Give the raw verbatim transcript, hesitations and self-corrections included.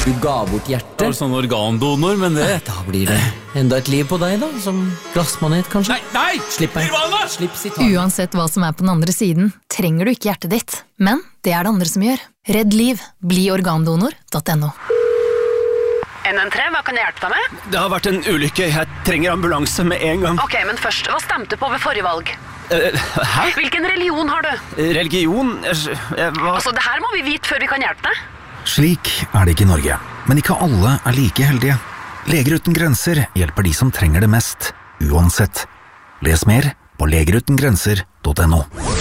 Du ga bort hjertet. Det var sånn organdonor, men det... Da blir det enda et liv på deg da, som glassmanet kanskje. Nei, nei! Slipp meg. Nirvana! Slipp sitat. Uansett hva som er på den andre siden, trenger du ikke hjertet ditt. Men det er det andre som gjør. Redd liv. Bli organdonor punktum no. N N tre, hva kan jeg hjelpe deg med? Det har vært en ulykke. Jeg trenger ambulanse med en gang. Ok, men først, hva stemte på ved forrige valg? Uh, hæ? Hvilken religion har du? Religion? Jeg, jeg, hva? Altså, det her må vi vite før vi kan hjelpe deg. Slik er det ikke i Norge, men ikke alle er like heldige. Leger uten grenser hjelper de som trenger det mest, uansett. Les mer på leger uten grenser punktum no.